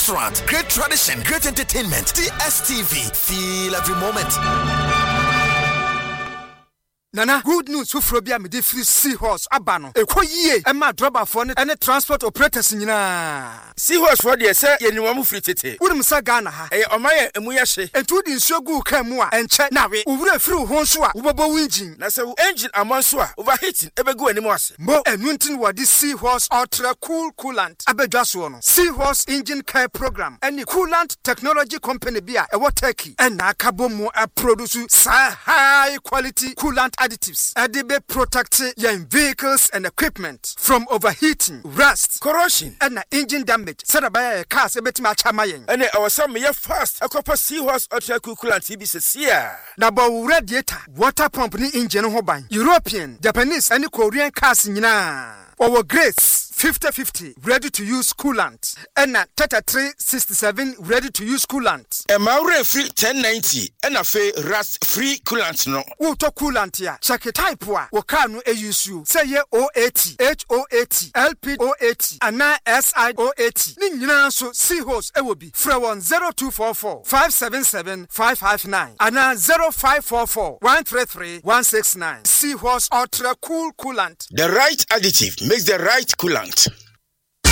restaurant, great tradition, great entertainment. DSTV, feel every moment. Nana, good news for Frobia me free Seahorse Abano. Ekoye, Emma Drobber for any transport operators in Seahorse for the say, you free tete. Udum Sagana, Omaya, Muyashe, and two in Shogu Kamua, and check now. We would through Honsua, Ubo Winging. Nasa engine Amansua, overheating, ever go anymore. Mo and Winton what this Seahorse Ultra Coolant. Abedjasuano. Seahorse Engine Care Program. Any coolant technology company beer, a water key. And Nakabomo a produce high quality coolant additives. Adibe protect your vehicles and equipment from overheating, rust, corrosion, and engine damage. Sadabaya cars a bit machamaying. And our some fast a copper Seahorse Ultra Coolant TBC. Nabo radiator, water pump ni engine hobine. European, Japanese, and Korean cars in Our Grace 50-50 ready to use coolant. And 3367 ready to use coolant. A Maure free 1090 and a fe rust free coolant no. Auto coolant ya. Check it type wa. Wakanu e use you. Say ye O80, HO80, LP080, and SI080. Nina so Seahorse e will be. From 0244 577 559 and 0544 133 169. Seahorse Ultra Cool Coolant. The right additive makes the right coolant.